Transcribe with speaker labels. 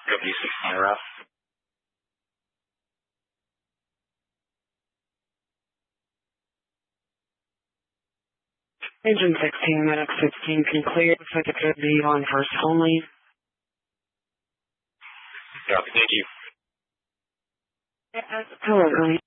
Speaker 1: W16 rough.
Speaker 2: Engine 16, medic 16, can clear if it could be on first only.
Speaker 1: Copy, thank you.
Speaker 2: Hello, Ernie.